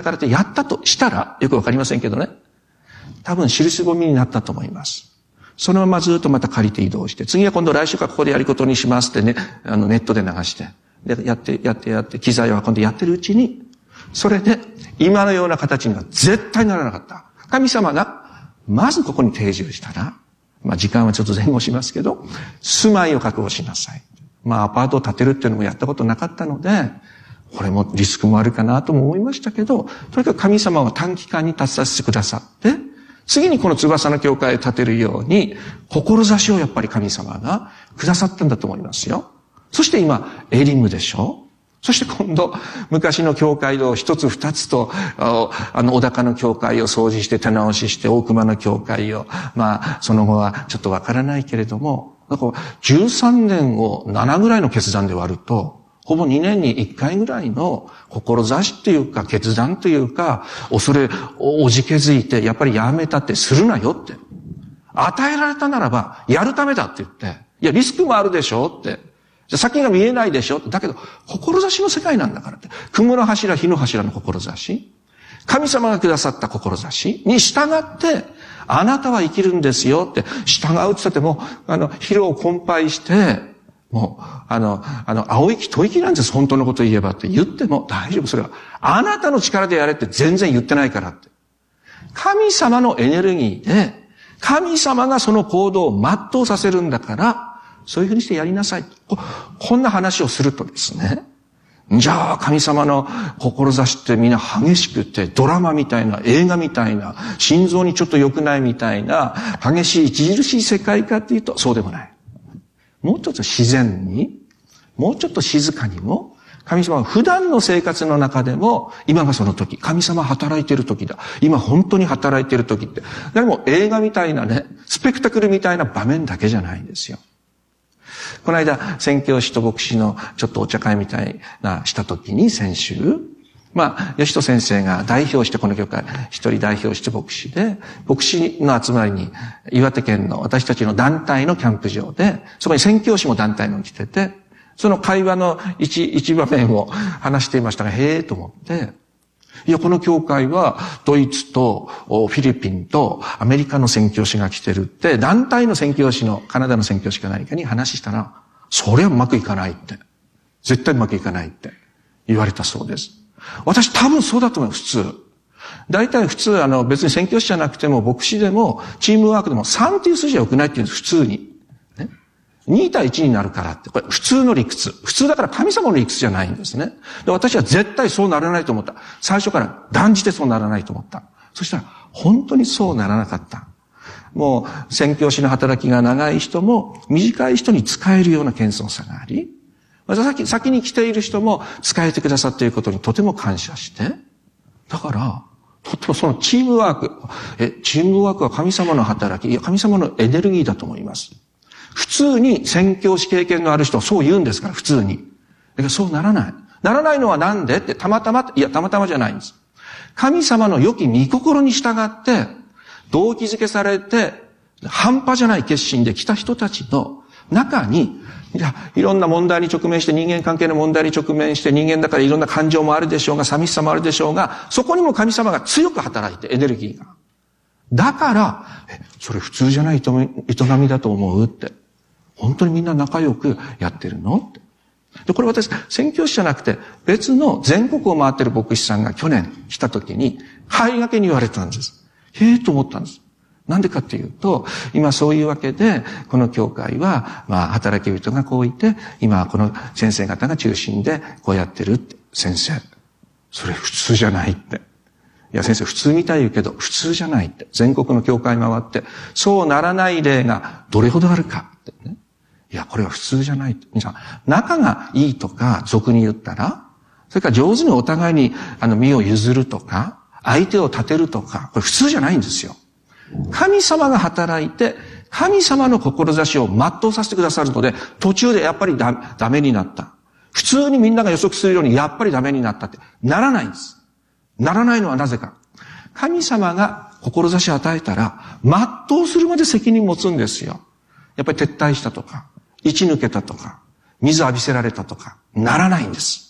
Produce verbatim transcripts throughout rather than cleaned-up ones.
からってやったとしたら、よくわかりませんけどね。多分、印込みになったと思います。そのままずっとまた借りて移動して、次は今度来週からここでやることにしますってね、あのネットで流して、で、やって、やって、やって、機材を運んでやってるうちに、それで、今のような形には絶対ならなかった。神様が、まずここに定住したら、まあ時間はちょっと前後しますけど、住まいを確保しなさい。まあアパートを建てるっていうのもやったことなかったので、これもリスクもあるかなとも思いましたけど、とにかく神様は短期間に立たせてくださって、次にこの翼の教会を建てるように、志をやっぱり神様がくださったんだと思いますよ。そして今、エリムでしょ。そして今度、昔の教会を一つ二つと、あの、小高の教会を掃除して手直しして、大熊の教会を、まあ、その後はちょっとわからないけれども、だからじゅうさんねんをななぐらいの決断で割ると、ほぼにねんにいっかいぐらいの志っていうか決断というか、恐れ、おじけづいて、やっぱりやめたってするなよって。与えられたならば、やるためだって言って、いや、リスクもあるでしょって。じゃ先が見えないでしょって。だけど、志の世界なんだからって。雲の柱、火の柱の志。神様がくださった志に従って、あなたは生きるんですよって、従うって言ったってもう、あの、疲労困憊して、もう、あの、あの、青息、吐息なんです、本当のこと言えばって言っても大丈夫、それは。あなたの力でやれって全然言ってないからって。神様のエネルギーで、神様がその行動を全うさせるんだから、そういうふうにしてやりなさい。こ、こんな話をするとですね、じゃあ神様の志ってみんな激しくて、ドラマみたいな、映画みたいな、心臓にちょっと良くないみたいな、激しい、著しい世界かっていうと、そうでもない。もうちょっと自然に、もうちょっと静かにも、神様は普段の生活の中でも、今がその時、神様働いている時だ。今本当に働いている時って。でも映画みたいなね、スペクタクルみたいな場面だけじゃないんですよ。この間、宣教師と牧師のちょっとお茶会みたいなした時に先週、まあ、吉戸先生が代表してこの教会、一人代表して牧師で、牧師の集まりに岩手県の私たちの団体のキャンプ場で、そこに宣教師も団体の来てて、その会話の一、一場面を話していましたが、へえと思って、いや、この教会はドイツとフィリピンとアメリカの宣教師が来てるって、団体の宣教師の、カナダの宣教師か何かに話したら、それはうまくいかないって。絶対うまくいかないって言われたそうです。私多分そうだと思う、普通。大体普通、あの、別に宣教師じゃなくても、牧師でも、チームワークでもさんっていう数字は良くないっていうんです、普通に。ね。に対いちになるからって。これ普通の理屈。普通だから神様の理屈じゃないんですね。で、私は絶対そうならないと思った。最初から断じてそうならないと思った。そしたら、本当にそうならなかった。もう、宣教師の働きが長い人も、短い人に使えるような謙遜さがあり、先、先に来ている人も使えてくださっていることにとても感謝して、だから、とってもそのチームワーク、え、チームワークは神様の働き、いや、神様のエネルギーだと思います。普通に宣教師経験のある人はそう言うんですから、普通に。だけどそうならない。ならないのはなんでって、たまたま、いや、たまたまじゃないんです。神様の良き御心に従って、動機づけされて、半端じゃない決心で来た人たちの中に、いや、いろんな問題に直面して、人間関係の問題に直面して、人間だからいろんな感情もあるでしょうが、寂しさもあるでしょうが、そこにも神様が強く働いて、エネルギーが。だから、え、それ普通じゃない営みだと思うって。本当にみんな仲良くやってるのって。で、これ私、宣教師じゃなくて、別の全国を回ってる牧師さんが去年来た時に、肺掛けに言われたんです。へえと思ったんです。なんでかっていうと、今そういうわけで、この教会は、まあ、働き人がこういて、今この先生方が中心でこうやってるって。先生、それ普通じゃないって。いや、先生普通みたい言うけど、普通じゃないって。全国の教会回って、そうならない例がどれほどあるかってね。いや、これは普通じゃないって。皆さん、仲がいいとか、俗に言ったら、それから上手にお互いに、あの、身を譲るとか、相手を立てるとか、これ普通じゃないんですよ。神様が働いて、神様の志を全うさせてくださるので、途中でやっぱりダ、ダメになった。普通にみんなが予測するようにやっぱりダメになったって、ならないんです。ならないのはなぜか。神様が志を与えたら、全うするまで責任持つんですよ。やっぱり撤退したとか、位置抜けたとか、水浴びせられたとか、ならないんです。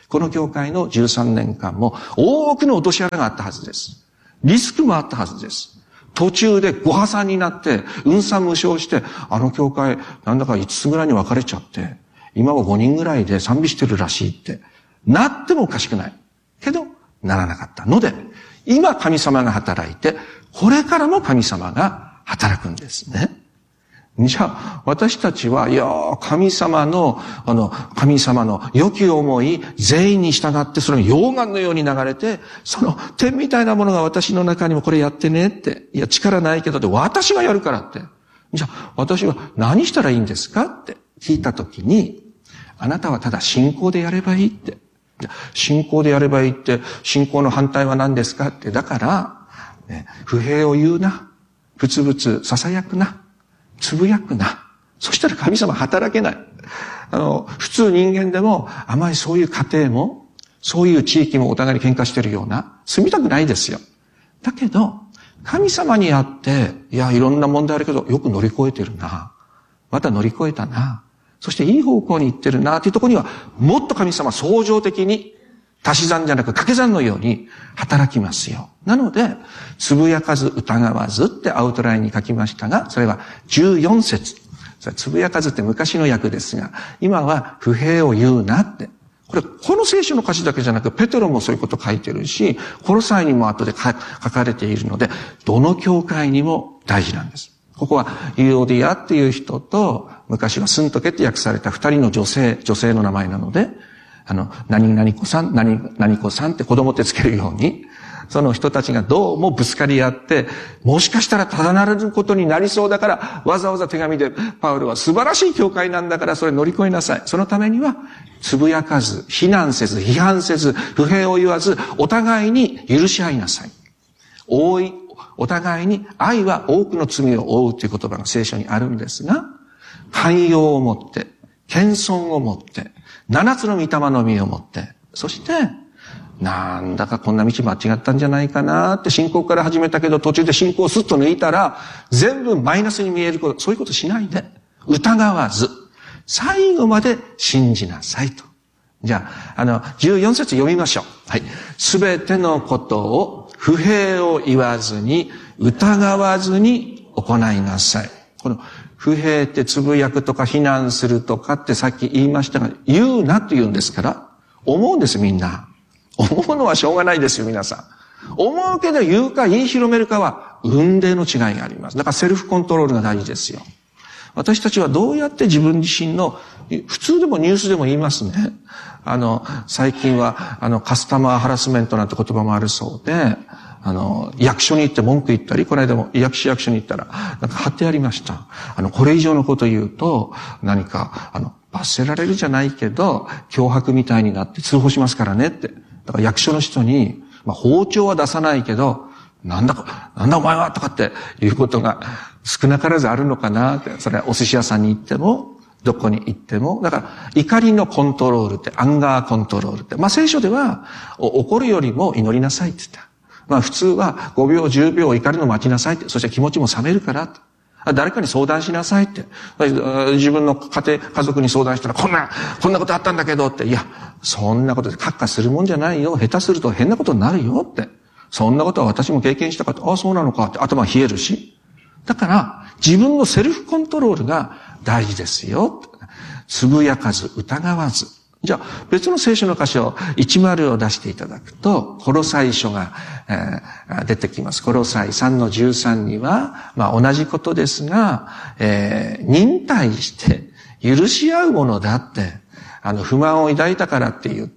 この教会のじゅうさんねんかんも多くの落とし穴があったはずです。リスクもあったはずです。途中でご破産になって、運算無償して、あの教会、なんだかいつつぐらいに分かれちゃって、今はごにんぐらいで賛美してるらしいって、なってもおかしくない。けど、ならなかったので、今神様が働いて、これからも神様が働くんですね。じゃあ、私たちは、いやー、神様の、あの、神様の良き思い、全員に従って、それが溶岩のように流れて、その点みたいなものが私の中にもこれやってねって、いや、力ないけどって、私がやるからって。じゃあ、私は何したらいいんですかって聞いたときに、あなたはただ信仰でやればいいって。信仰でやればいいって、信仰の反対は何ですかって。だから、ね、不平を言うな。ぶつぶつ囁くな。つぶやくな。そしたら神様働けない。あの、普通人間でも、あまりそういう家庭も、そういう地域もお互いに喧嘩してるような、住みたくないですよ。だけど、神様にあって、いや、いろんな問題あるけど、よく乗り越えてるな。また乗り越えたな。そしていい方向に行ってるな、っていうところには、もっと神様創造的に、足し算じゃなく掛け算のように働きますよ。なので、つぶやかず疑わずってアウトラインに書きましたが、それはじゅうよんせつ。つぶやかずって昔の訳ですが、今は不平を言うなって。これ、この聖書の歌詞だけじゃなく、ペテロもそういうこと書いてるし、コロサイにも後で書かれているので、どの教会にも大事なんです。ここはユーオディアっていう人と、昔はスントケって訳された二人の女性、女性の名前なので、あの、何々子さん、何々子さんって子供ってつけるように、その人たちがどうもぶつかり合って、もしかしたらただならぬことになりそうだから、わざわざ手紙で、パウロは素晴らしい教会なんだから、それ乗り越えなさい。そのためには、つぶやかず、非難せず、批判せず、不平を言わず、お互いに許し合いなさい。覆い、お互いに愛は多くの罪を負うという言葉が聖書にあるんですが、寛容を持って、謙遜を持って、七つの御霊の実を持って、そして、なんだかこんな道間違ったんじゃないかなって信仰から始めたけど途中で信仰をスッと抜いたら全部マイナスに見えること、そういうことしないで、疑わず、最後まで信じなさいと。じゃあ、あの、じゅうよんせつ読みましょう。はい。すべてのことを不平を言わずに、疑わずに行いなさい。この不平ってつぶやくとか非難するとかってさっき言いましたが、言うなと言うんですから、思うんですみんな。思うのはしょうがないですよ皆さん。思うけど言うか言い広めるかは運命の違いがあります。だからセルフコントロールが大事ですよ。私たちはどうやって自分自身の、普通でもニュースでも言いますね。あの、最近は、あの、カスタマーハラスメントなんて言葉もあるそうで、あの、役所に行って文句言ったり、この間も役所役所に行ったら、なんか貼ってありました。あの、これ以上のこと言うと、何か、あの、罰せられるじゃないけど、脅迫みたいになって通報しますからねって。だから役所の人に、まあ、包丁は出さないけど、なんだか、なんだお前はとかっていうことが少なからずあるのかなって。それはお寿司屋さんに行っても、どこに行っても。だから、怒りのコントロールって、アンガーコントロールって。まあ、聖書では、怒るよりも祈りなさいって言った。まあ、普通はごびょう、じゅうびょう怒りの待ちなさいって。そして気持ちも冷めるからって。誰かに相談しなさいって。自分の家庭、家族に相談したら、こんな、こんなことあったんだけどって。いや、そんなことでカッカするもんじゃないよ。下手すると変なことになるよって。そんなことは私も経験したから、ああ、そうなのかって頭冷えるし。だから、自分のセルフコントロールが大事ですよ。つぶやかず、疑わず。じゃあ、別の聖書の箇所、いちまるを出していただくと、コロサイ書が、えー、出てきます。コロサイさんのじゅうさんには、まあ同じことですが、えー、忍耐して許し合うものだって、あの、不満を抱いたからって言って、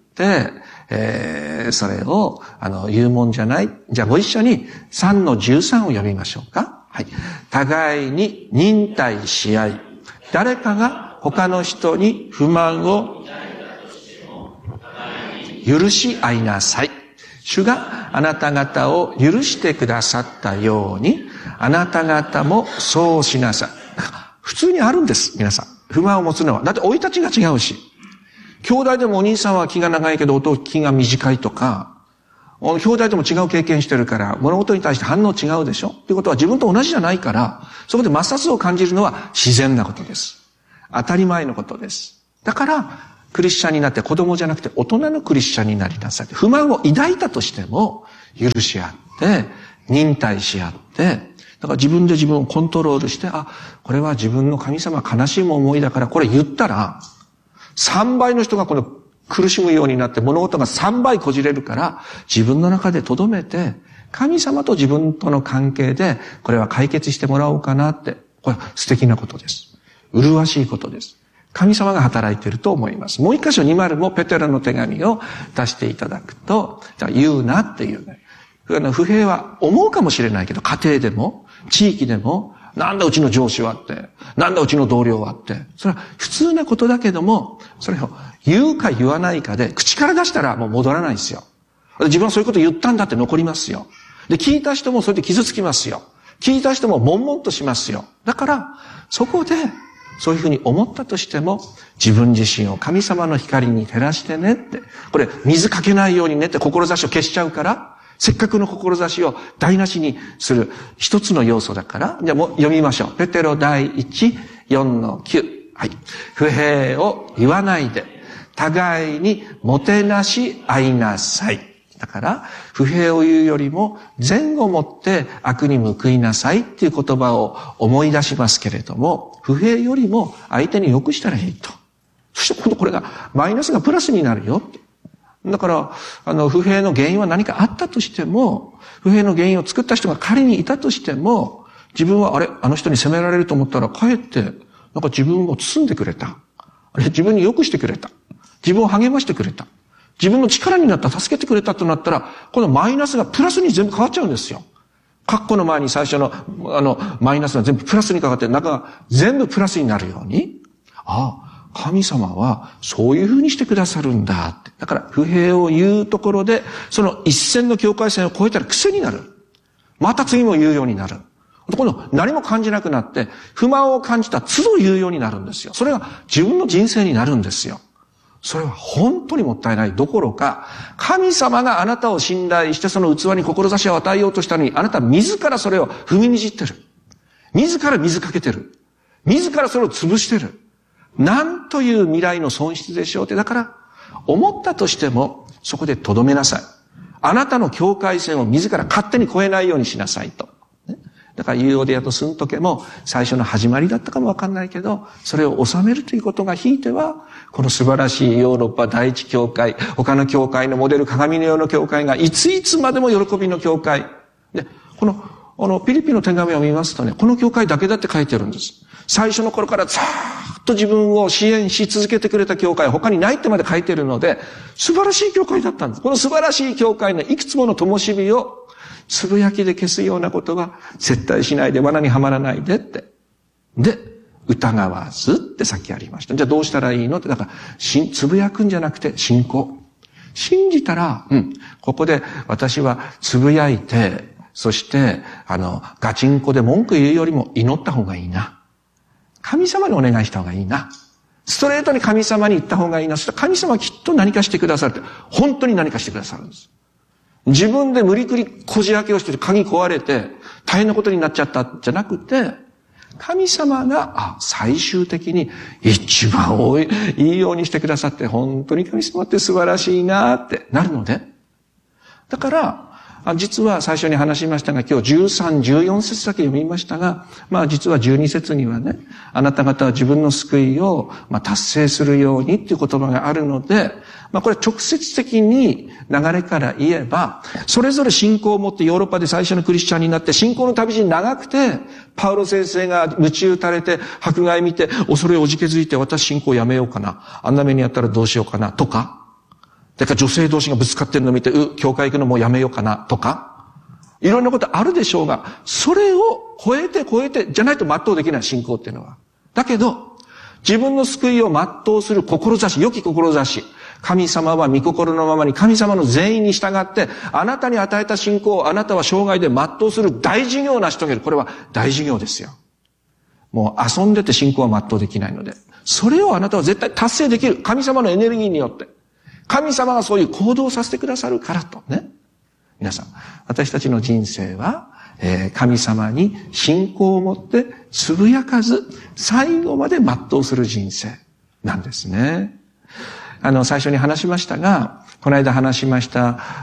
えー、それを、あの、言うもんじゃない。じゃあご一緒にさんのじゅうさんを読みましょうか。はい。互いに忍耐し合い、誰かが他の人に不満を許し合いなさい。主があなた方を許してくださったように、あなた方もそうしなさい。普通にあるんです、皆さん。不満を持つのは。だって生い立ちが違うし。兄弟でもお兄さんは気が長いけど弟気が短いとか、兄弟でも違う経験してるから、物事に対して反応違うでしょっていうことは自分と同じじゃないから、そこで摩擦を感じるのは自然なことです。当たり前のことです。だから、 クリスチャンになって子供じゃなくて大人のクリスチャンになりなさい。不満を抱いたとしても許し合って、忍耐し合って、だから自分で自分をコントロールして、あ、これは自分の神様悲しい思いだから、これ言ったら、さんばいの人がこの苦しむようになって物事がさんばいこじれるから、自分の中で留めて、神様と自分との関係で、これは解決してもらおうかなって、これは素敵なことです。麗しいことです。神様が働いていると思います。もう一箇所にじゅうもペテロの手紙を出していただくと、言うなっていうね。不平は思うかもしれないけど、家庭でも、地域でも、なんだうちの上司はって、なんだうちの同僚はって、それは普通なことだけども、それを言うか言わないかで、口から出したらもう戻らないんですよ。自分はそういうこと言ったんだって残りますよ。で、聞いた人もそれで傷つきますよ。聞いた人も悶々としますよ。だから、そこで、そういうふうに思ったとしても、自分自身を神様の光に照らしてねって、これ、水かけないようにねって志を消しちゃうから、せっかくの志を台無しにする一つの要素だから、じゃあもう読みましょう。ペテロ第一、よんのきゅう。はい。不平を言わないで、互いにもてなし合いなさい。だから、不平を言うよりも、善をもって悪に報いなさいっていう言葉を思い出しますけれども、不平よりも相手に良くしたらいいと。そして今度これが、マイナスがプラスになるよ。だから、あの、不平の原因は何かあったとしても、不平の原因を作った人が仮にいたとしても、自分はあれ、あの人に責められると思ったら、かえって、なんか自分を包んでくれた。あれ、自分に良くしてくれた。自分を励ましてくれた。自分の力になった、助けてくれたとなったら、このマイナスがプラスに全部変わっちゃうんですよ。カッコの前に最初の、あの、マイナスが全部プラスにかかって、中が全部プラスになるように、ああ、神様はそういう風にしてくださるんだって。だから不平を言うところで、その一線の境界線を越えたら癖になる。また次も言うようになる。今度何も感じなくなって、不満を感じた都度言うようになるんですよ。それが自分の人生になるんですよ。それは本当にもったいないどころか、神様があなたを信頼してその器に志を与えようとしたのに、あなた自らそれを踏みにじってる。自ら水かけてる。自らそれを潰してる。なんという未来の損失でしょうって。だから、思ったとしても、そこで留めなさい。あなたの境界線を自ら勝手に越えないようにしなさいと。だから、ユーオデアとスントケも最初の始まりだったかもわかんないけど、それを収めるということがひいては、この素晴らしいヨーロッパ第一教会、他の教会のモデル鏡のような教会がいついつまでも喜びの教会。で、この、あの、ピリピの手紙を見ますとね、この教会だけだって書いてるんです。最初の頃からずーっと自分を支援し続けてくれた教会、他にないってまで書いてるので、素晴らしい教会だったんです。この素晴らしい教会のいくつもの灯火を、つぶやきで消すようなことは絶対しないで、罠にはまらないでって。で、疑わずってさっきありました。じゃあどうしたらいいのって、だから、しつぶやくんじゃなくて信仰。信じたら、うん、ここで私はつぶやいて、そして、あの、ガチンコで文句言うよりも祈った方がいいな。神様にお願いした方がいいな。ストレートに神様に言った方がいいな。そしたら神様はきっと何かしてくださるって。本当に何かしてくださるんです。自分で無理くりこじ開けをしてて鍵壊れて大変なことになっちゃったじゃなくて、神様が、あ、最終的に一番多い、いいようにしてくださって、本当に神様って素晴らしいなってなるので。だから、実は最初に話しましたが、今日じゅうさん、じゅうよん節だけ読みましたが、まあ実はじゅうに節にはね、あなた方は自分の救いをまあ達成するようにっていう言葉があるので、まあこれ直接的に流れから言えば、それぞれ信仰を持ってヨーロッパで最初のクリスチャンになって、信仰の旅路長くて、パウロ先生が鞭打たれて、迫害見て、恐れをおじけづいて、私信仰をやめようかな。あんな目にあったらどうしようかな、とか。だから女性同士がぶつかってるのを見て、う、教会行くのもうやめようかな、とか。いろんなことあるでしょうが、それを超えて超えて、じゃないと全うできない信仰っていうのは。だけど、自分の救いを全うする志、良き志。神様は御心のままに神様の全員に従って、あなたに与えた信仰をあなたは生涯で全うする大事業を成し遂げる。これは大事業ですよ。もう遊んでて信仰は全うできないので。それをあなたは絶対達成できる。神様のエネルギーによって。神様がそういう行動をさせてくださるからとね。皆さん、私たちの人生は、えー、神様に信仰を持ってつぶやかず最後まで全うする人生なんですね。 あの、最初に話しましたが、この間話しました、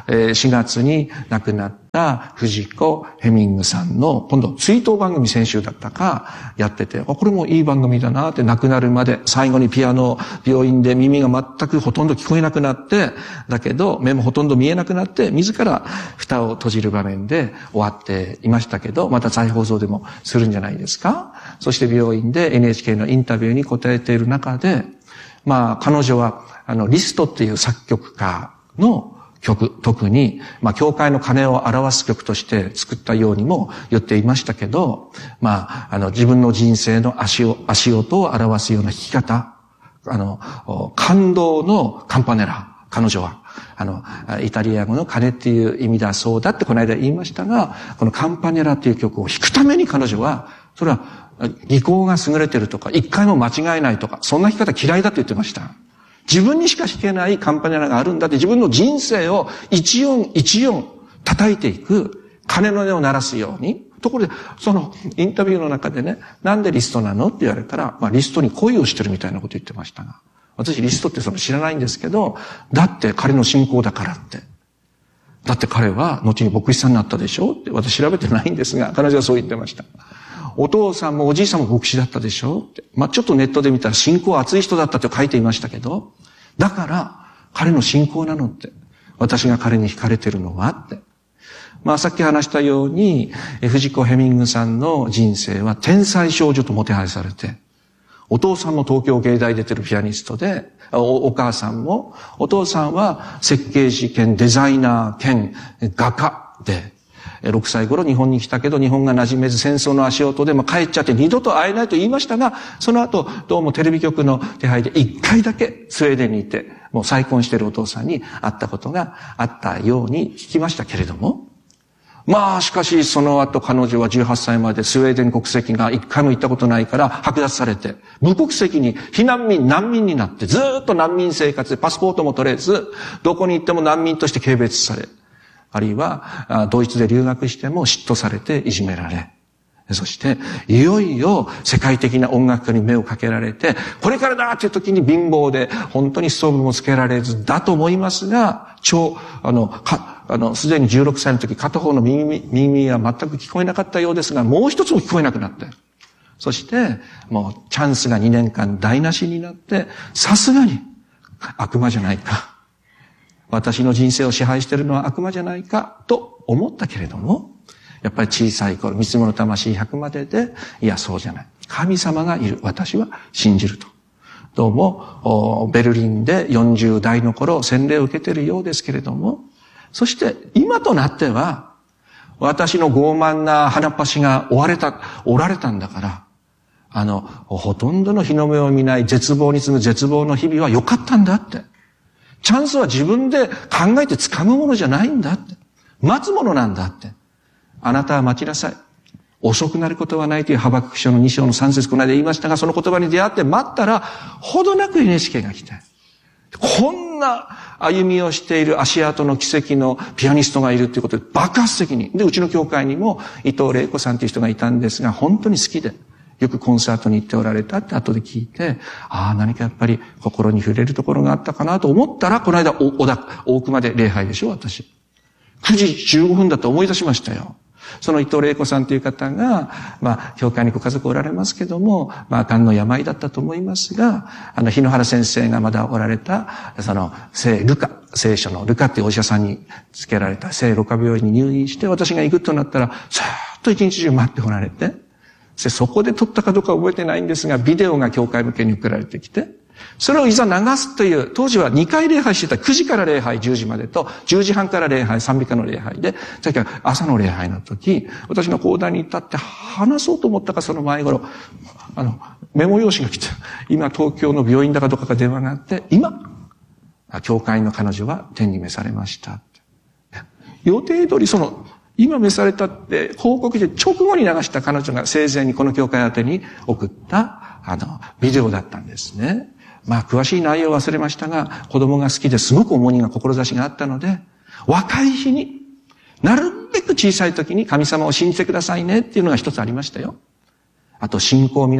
えー、しがつに亡くなった藤子ヘミングさんの、今度、追悼番組先週だったか、やってて、これもいい番組だなって、亡くなるまで、最後にピアノ、病院で耳が全くほとんど聞こえなくなって、だけど、目もほとんど見えなくなって、自ら蓋を閉じる場面で終わっていましたけど、また再放送でもするんじゃないですか。そして病院で エヌエイチケー のインタビューに答えている中で、まあ、彼女は、あの、リストっていう作曲家の曲、特に、まあ、教会の鐘を表す曲として作ったようにも言っていましたけど、まあ、あの、自分の人生の足を、足音を表すような弾き方、あの、感動のカンパネラ、彼女は、あの、イタリア語の鐘っていう意味だそうだってこの間言いましたが、このカンパネラっていう曲を弾くために彼女は、それは、技巧が優れてるとか、一回も間違えないとか、そんな弾き方嫌いだって言ってました。自分にしか弾けないカンパネラがあるんだって自分の人生を一音一音叩いていく鐘の音を鳴らすように。ところで、そのインタビューの中でね、なんでリストなのって言われたら、まあリストに恋をしてるみたいなこと言ってましたが、私リストってその知らないんですけど、だって彼の信仰だからって。だって彼は後に牧師さんになったでしょって、私調べてないんですが、彼女はそう言ってました。お父さんもおじいさんも牧師だったでしょって。まあ、ちょっとネットで見たら信仰熱い人だったって書いていましたけど、だから、彼の信仰なのって。私が彼に惹かれてるのはって。まあ、さっき話したように、藤子ヘミングさんの人生は天才少女ともてはやされて、お父さんも東京芸大出てるピアニストで、お, お母さんも、お父さんは設計士兼デザイナー兼画家で、ろくさい頃日本に来たけど日本が馴染めず戦争の足音でも帰っちゃって二度と会えないと言いましたが、その後どうもテレビ局の手配で一回だけスウェーデンにいて、もう再婚しているお父さんに会ったことがあったように聞きましたけれども、まあしかしその後彼女はじゅうはっさいまでスウェーデン国籍が一回も行ったことないから剥奪されて、無国籍に避難民、難民になってずーっと難民生活でパスポートも取れず、どこに行っても難民として軽蔑され、あるいは、ドイツで留学しても嫉妬されていじめられ、そして、いよいよ世界的な音楽家に目をかけられて、これからだっていう時に貧乏で、本当にストーブもつけられずだと思いますが、超、あの、か、あの、すでにじゅうろくさいの時、片方の耳、耳は全く聞こえなかったようですが、もう一つも聞こえなくなって、そして、もうチャンスがにねんかん台無しになって、さすがに悪魔じゃないか。私の人生を支配しているのは悪魔じゃないかと思ったけれども、やっぱり小さい頃、三つ子の魂ひゃくまでで、いや、そうじゃない。神様がいる。私は信じると。どうも、ベルリンでよんじゅう代の頃、洗礼を受けているようですけれども、そして今となっては、私の傲慢な鼻っ端が追われた、おられたんだから、あの、ほとんどの日の目を見ない絶望に次ぐ絶望の日々は良かったんだって。チャンスは自分で考えて掴むものじゃないんだって。待つものなんだって。あなたは待ちなさい。遅くなることはないというハバクク書のに章のさん節この間言いましたが、その言葉に出会って待ったら、ほどなく エヌエイチケー が来て、こんな歩みをしている足跡の奇跡のピアニストがいるということで爆発的に。で、うちの教会にも伊藤玲子さんという人がいたんですが、本当に好きで、よくコンサートに行っておられたって後で聞いて、ああ、何かやっぱり心に触れるところがあったかなと思ったら、この間、お、おだ、大熊で礼拝でしょ、私。くじじゅうごふんだと思い出しましたよ。その伊藤玲子さんという方が、まあ、教会にご家族おられますけども、まあ、癌の病だったと思いますが、あの、日野原先生がまだおられた、その、聖ルカ、聖書のルカっていうお医者さんにつけられた聖ルカ病院に入院して、私が行くとなったら、さーっと一日中待っておられて、そこで撮ったかどうか覚えてないんですが、ビデオが教会向けに送られてきて、それをいざ流すという、当時はにかい礼拝してた、くじから礼拝じゅうじまでと、じゅうじはんから礼拝、賛美歌の礼拝で、それから朝の礼拝の時、私の講談に立って話そうと思ったかその前頃、あの、メモ用紙が来て、今東京の病院だかどこか電話があって、今、教会の彼女は天に召されました。予定通りその、今召されたって報告で直後に流した彼女が生前にこの教会宛てに送ったあのビデオだったんですね。まあ詳しい内容は忘れましたが、子供が好きですごく重荷が志があったので、若い日になるべく小さい時に神様を信じてくださいねっていうのが一つありましたよ。あと信仰皆さん、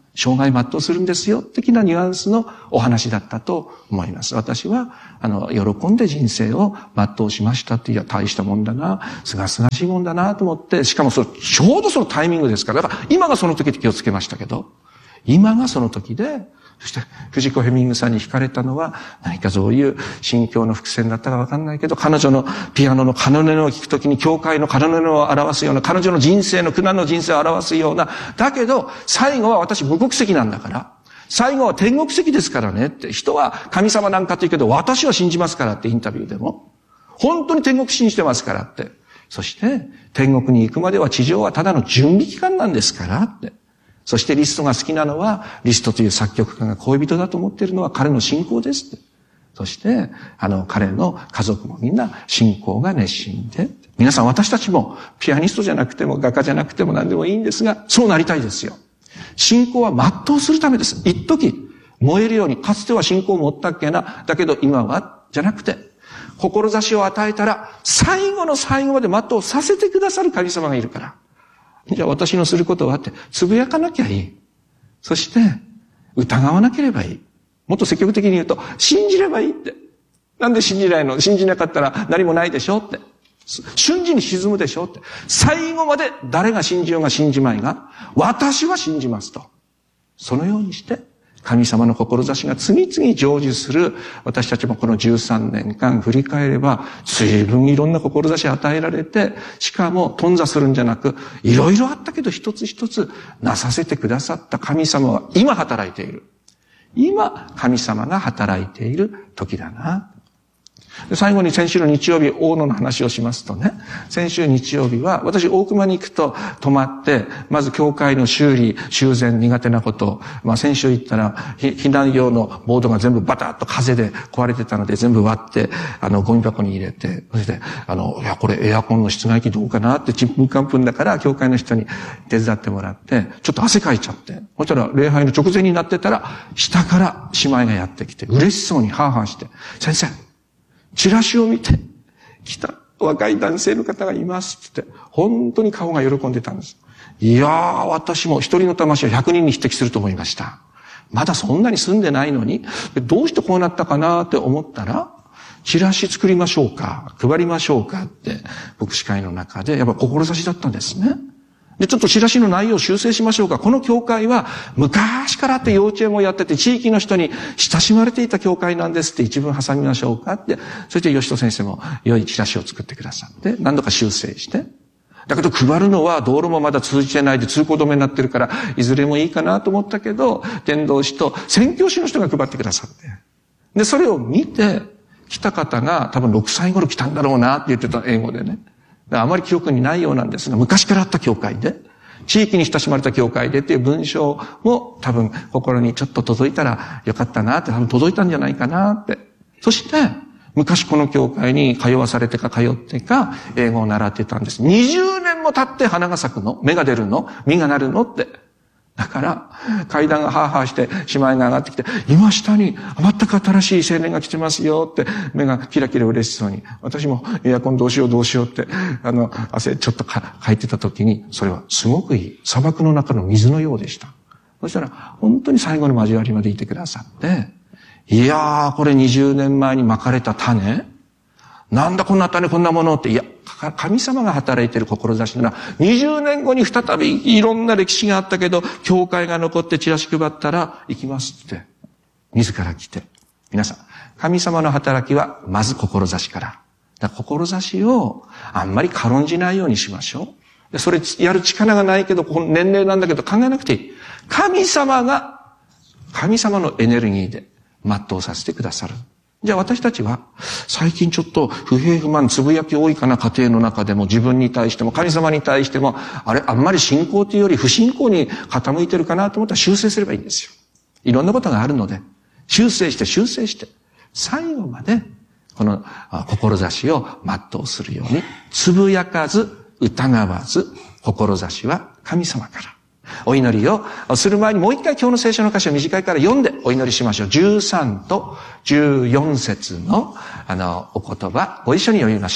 生涯全うするんですよ、的なニュアンスのお話だったと思います。私は、あの、喜んで人生を全うしましたって、いや、大したもんだな、すがすがしいもんだなと思って、しかもそれ、ちょうどそのタイミングですから、だから今がその時って気をつけましたけど、今がその時で、そして、藤子ヘミングさんに惹かれたのは、何かそういう心境の伏線だったかわかんないけど、彼女のピアノの奏音を聴くときに、教会の奏音を表すような、彼女の人生の苦難の人生を表すような、だけど、最後は私無国籍なんだから、最後は天国籍ですからねって、人は神様なんかって言うけど、私は信じますからってインタビューでも、本当に天国信じてますからって。そして、天国に行くまでは地上はただの準備期間なんですからって。そしてリストが好きなのは、リストという作曲家が恋人だと思っているのは彼の信仰ですって。そして、あの、彼の家族もみんな信仰が熱心で。皆さん私たちもピアニストじゃなくても画家じゃなくても何でもいいんですが、そうなりたいですよ。信仰は全うするためです。一時、燃えるように、かつては信仰を持ったっけな、だけど今は、じゃなくて、志を与えたら、最後の最後まで全うさせてくださる神様がいるから。じゃあ私のすることはって、つぶやかなきゃいい。そして、疑わなければいい。もっと積極的に言うと、信じればいいって。なんで信じないの？信じなかったら何もないでしょって。瞬時に沈むでしょって。最後まで誰が信じようが信じまいが、私は信じますと。そのようにして、神様の志が次々成就する、私たちもこのじゅうさんねんかん振り返れば、随分いろんな志与えられて、しかも頓挫するんじゃなく、いろいろあったけど一つ一つなさせてくださった神様は今働いている。今、神様が働いている時だな。最後に先週の日曜日、大野の話をしますとね、先週日曜日は、私大熊に行くと泊まって、まず教会の修理、修繕苦手なこと、まあ先週行ったら、避難用のボードが全部バタッと風で壊れてたので全部割って、あの、ゴミ箱に入れて、そして、あの、いや、これエアコンの室外機どうかなって、ちんぷんかんぷんだから、教会の人に手伝ってもらって、ちょっと汗かいちゃって、そしたら礼拝の直前になってたら、下から姉妹がやってきて、嬉しそうにハーハーして、先生、チラシを見て、来た若い男性の方がいますって、本当に顔が喜んでたんです。いやー、私も一人の魂は百人に匹敵すると思いました。まだそんなに住んでないのに、どうしてこうなったかなって思ったら、チラシ作りましょうか、配りましょうかって、牧師会の中で、やっぱ志だったんですね。で、ちょっとチラシの内容を修正しましょうか。この教会は昔からって幼稚園もやってて地域の人に親しまれていた教会なんですって一文挟みましょうかって。そして吉戸先生も良いチラシを作ってくださって何度か修正して。だけど配るのは道路もまだ通じてないで通行止めになってるからいずれもいいかなと思ったけど、伝道師と宣教師の人が配ってくださって。で、それを見て来た方が多分ろくさい頃来たんだろうなって言ってた英語でね。あまり記憶にないようなんですが、昔からあった教会で、地域に親しまれた教会でっていう文章も多分心にちょっと届いたらよかったなって、多分届いたんじゃないかなって。そして、昔この教会に通わされてか通ってか、英語を習ってたんです。にじゅうねんも経って花が咲くの？芽が出るの？実がなるの？って。だから、階段がハーハーして、姉妹が上がってきて、今下に全く新しい青年が来てますよって、目がキラキラ嬉しそうに。私もエアコンどうしようどうしようって、あの、汗ちょっとかかいてた時に、それはすごくいい。砂漠の中の水のようでした。そしたら、本当に最後の交わりまでいてくださって、いやー、これにじゅうねんまえに撒かれた種？なんだこんな種こんなものって、いや、神様が働いている志なら、にじゅうねんごに再びいろんな歴史があったけど、教会が残ってチラシ配ったら行きますって、自ら来て。皆さん、神様の働きはまず志から。だから志をあんまり軽んじないようにしましょう。でそれやる力がないけど、この年齢なんだけど考えなくていい。神様が、神様のエネルギーで全うさせてくださる。じゃあ私たちは、最近ちょっと不平不満、つぶやき多いかな、家庭の中でも自分に対しても、神様に対しても、あれ、あんまり信仰というより不信仰に傾いてるかなと思ったら修正すればいいんですよ。いろんなことがあるので、修正して修正して、最後まで、この志を全うするように、つぶやかず、疑わず、志は神様から。お祈りをする前にもう一回今日の聖書の箇所を短いから読んでお祈りしましょう。じゅうさんとじゅうよん節のあのお言葉ご一緒に読みましょう。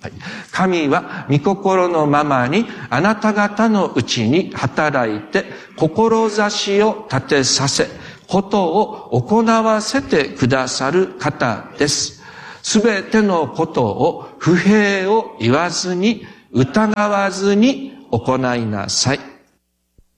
神は御心のままにあなた方のうちに働いて、志を立てさせ、ことを行わせてくださる方です。すべてのことを不平を言わずに、疑わずに行いなさい。